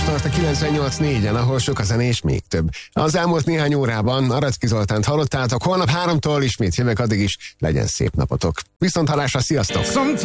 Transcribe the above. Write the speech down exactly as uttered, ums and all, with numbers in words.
tart a kilencvennyolc négyen, ahol sok a zene és még több. Az elmúlt néhány órában Aracki Zoltánt hallottátok, holnap háromtól ismét jövök, addig is legyen szép napotok. Viszont hallásra, sziasztok!